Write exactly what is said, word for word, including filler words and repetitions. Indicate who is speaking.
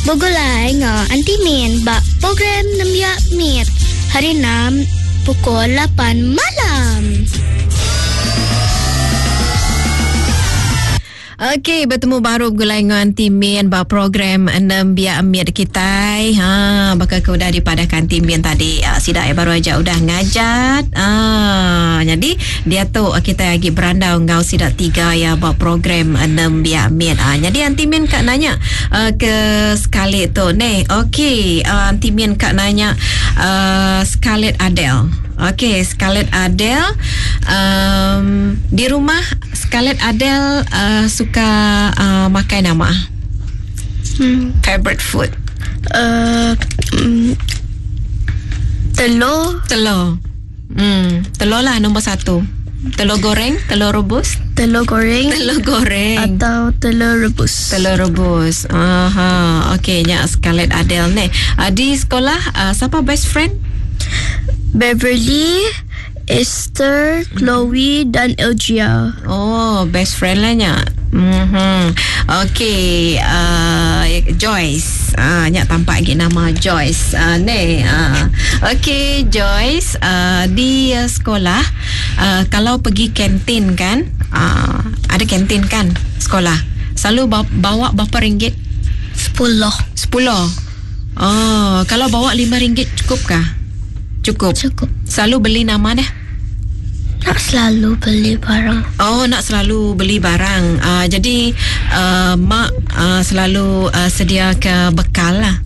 Speaker 1: Begulai nga Aunty Min ba program Nambia Mit hari enam pukul lapan malam.
Speaker 2: Okey, bertemu baru gulai dengan Tim Min ba program enam biar amir kita. Ha, bakal kau dah dipadakan Tim Min tadi. Uh, sidak ya baru aja udah ngajat. Ah, jadi dia tu kita lagi berandau ngau sidak tiga ya ba program enam biar amir. Ah, jadi Tim Min kak nanya uh, ke Scarlett tu. Nih, okey, uh, Tim Min kak nanya uh, Scarlett Adele. Okey, Scarlett Adele um, di rumah Scarlett Adele uh, suka uh, makan apa?
Speaker 1: Hmm.
Speaker 2: Favorite food?
Speaker 1: Uh, um, telur.
Speaker 2: Telur. Hmm, telur lah nombor satu. Telur goreng, telur rebus,
Speaker 1: Telur goreng.
Speaker 2: telur goreng
Speaker 1: Atau telur rebus.
Speaker 2: telur rebus. Aha, okey, nya Scarlett Adele ni. Uh, di sekolah uh, siapa best friend?
Speaker 1: Beverly, Esther, Chloe dan Elgia.
Speaker 2: Oh, best friend lah nya. Mhm. Okey, uh, Joyce. Ah, uh, nya tampak lagi nama Joyce. Ah, uh, ni. Uh. Okey, Joyce, uh, di uh, sekolah uh, kalau pergi kantin kan? Uh, ada kantin kan sekolah. Selalu ba- bawa berapa ringgit?
Speaker 1: Sepuluh.
Speaker 2: Sepuluh. Oh, kalau bawa lima ringgit cukupkah? Cukup.
Speaker 1: Cukup.
Speaker 2: Selalu beli nama dah.
Speaker 1: Nak selalu beli barang.
Speaker 2: Oh, nak selalu beli barang. Uh, jadi uh, mak uh, selalu uh, sedia ke bekal lah.